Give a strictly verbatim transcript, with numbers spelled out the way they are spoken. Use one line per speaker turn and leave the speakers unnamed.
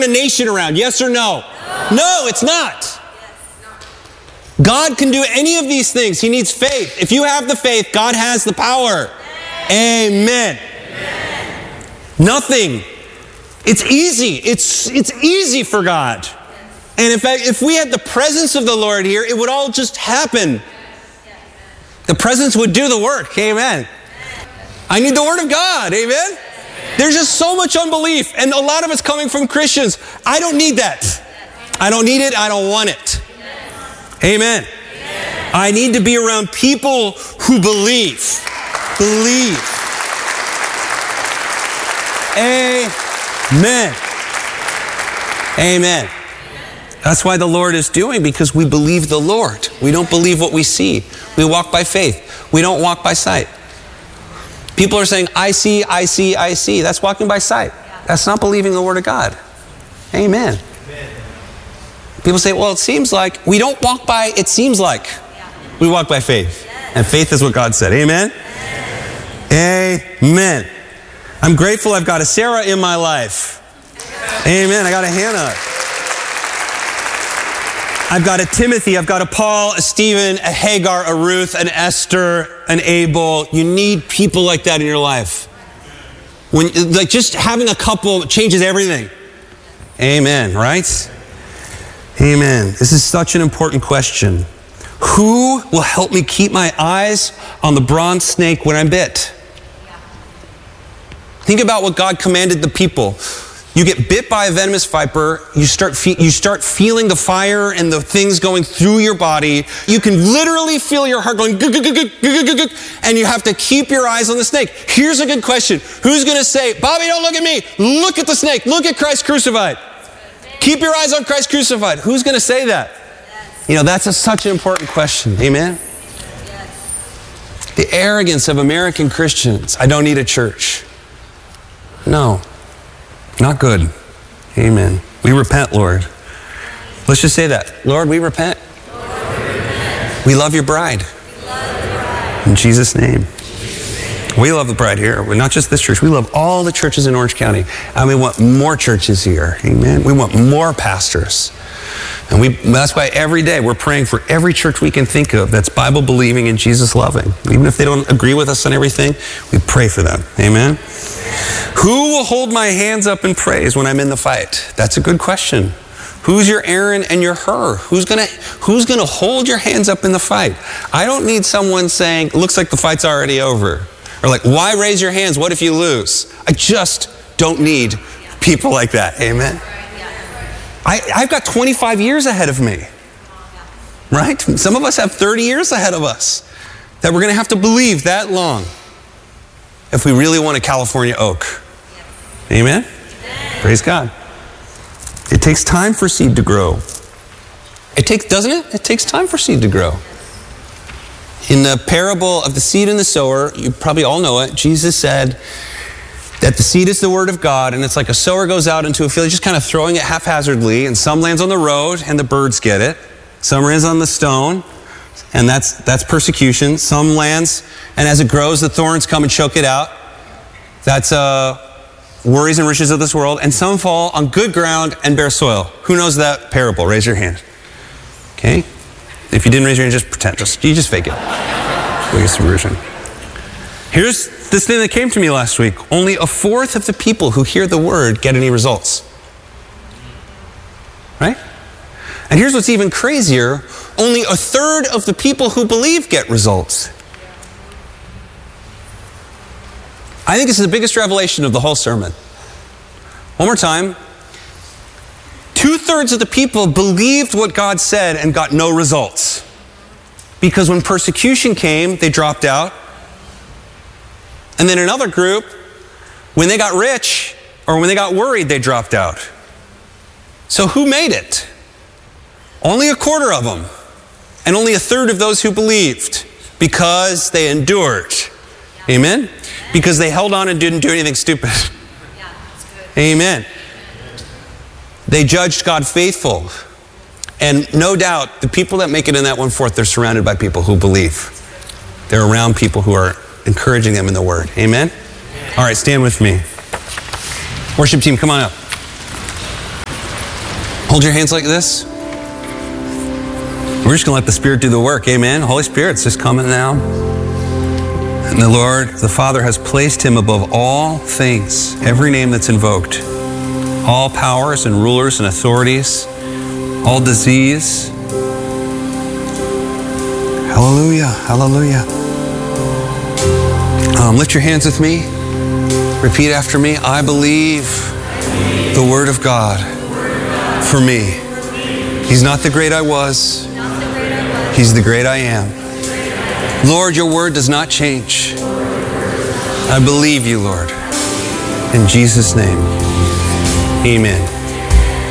a nation around? Yes or no? No, no it's not. God can do any of these things. He needs faith. If you have the faith, God has the power. Amen. Amen. Nothing. It's easy. It's, it's easy for God. And in fact, if we had the presence of the Lord here, it would all just happen. The presence would do the work. Amen. I need the Word of God. Amen. There's just so much unbelief, and a lot of it's coming from Christians. I don't need that. I don't need it. I don't want it. Amen. I need to be around people who believe. Believe. Amen. Amen. That's why the Lord is doing, because we believe the Lord. We don't believe what we see. We walk by faith. We don't walk by sight. People are saying, I see, I see, I see. That's walking by sight. That's not believing the Word of God. Amen. People say, well, it seems like. We don't walk by, it seems like. We walk by faith. And faith is what God said. Amen? Amen. I'm grateful I've got a Sarah in my life. Amen. I got a Hannah. I've got a Timothy, I've got a Paul, a Stephen, a Hagar, a Ruth, an Esther, an Abel. You need people like that in your life. When, like just having a couple changes everything. Amen, right? Amen. This is such an important question. Who will help me keep my eyes on the bronze snake when I'm bit? Think about what God commanded the people. You get bit by a venomous viper, you start fe- you start feeling the fire and the things going through your body. You can literally feel your heart going, gug, gug, gug, gug, gug, gug, gug, and you have to keep your eyes on the snake. Here's a good question. Who's going to say, Bobby, don't look at me. Look at the snake. Look at Christ crucified. Keep your eyes on Christ crucified. Who's going to say that? You know, that's a, such an important question. Amen? The arrogance of American Christians. I don't need a church. No. Not good. Amen. We repent, Lord. Let's just say that. Lord, we repent. Lord, we, repent. We love your bride. We love your bride. In Jesus' name. We love the bride here. We're not just this church. We love all the churches in Orange County. And we want more churches here. Amen. We want more pastors. And we that's why every day we're praying for every church we can think of that's Bible believing and Jesus loving. Even if they don't agree with us on everything, we pray for them. Amen. Who will hold my hands up in praise when I'm in the fight? That's a good question. Who's your Aaron and your Hur? Who's gonna Who's gonna hold your hands up in the fight? I don't need someone saying, looks like the fight's already over. Or like, why raise your hands? What if you lose? I just don't need people like that. Amen. I, I've got twenty-five years ahead of me. Right? Some of us have thirty years ahead of us that we're gonna have to believe that long if we really want a California oak. Amen? Amen? Praise God. It takes time for seed to grow. It takes, doesn't it? It takes time for seed to grow. In the parable of the seed and the sower, you probably all know it, Jesus said that the seed is the word of God, and it's like a sower goes out into a field, just kind of throwing it haphazardly, and some lands on the road, and the birds get it. Some lands on the stone, and that's that's persecution. Some lands, and as it grows, the thorns come and choke it out. That's uh, worries and riches of this world. And some fall on good ground and bear soil. Who knows that parable? Raise your hand. Okay? If you didn't raise your hand, just pretend. Just you just fake it. Fake a subversion. Here's this thing that came to me last week. Only a fourth of the people who hear the word get any results. Right? And here's what's even crazier. Only a third of the people who believe get results. I think this is the biggest revelation of the whole sermon. One more time. Two-thirds of the people believed what God said and got no results. Because when persecution came, they dropped out. And then another group, when they got rich or when they got worried, they dropped out. So who made it? Only a quarter of them. And only a third of those who believed because they endured. Yeah. Amen? Because they held on and didn't do anything stupid. Yeah, that's good. Amen. They judged God faithful. And no doubt, the people that make it in that one-fourth, they're surrounded by people who believe. They're around people who are encouraging them in the Word. Amen? All right, stand with me. Worship team, come on up. Hold your hands like this. We're just going to let the Spirit do the work. Amen. Holy Spirit's just coming now. And the Lord, the Father, has placed him above all things, every name that's invoked, all powers and rulers and authorities, all disease. Hallelujah. Hallelujah. Um, lift your hands with me. Repeat after me. I believe the Word of God for me. He's not the great I was. He's the great I am. Lord, your word does not change. I believe you, Lord. In Jesus' name, amen.